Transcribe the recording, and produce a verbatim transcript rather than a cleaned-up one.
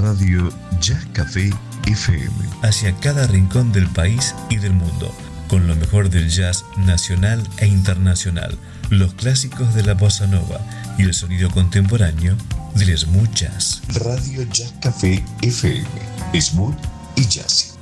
Radio Jazz Café F M. Hacia cada rincón del país y del mundo, con lo mejor del jazz nacional e internacional, los clásicos de la bossa nova y el sonido contemporáneo del smooth jazz. Radio Jazz Café F M. Smooth y jazz.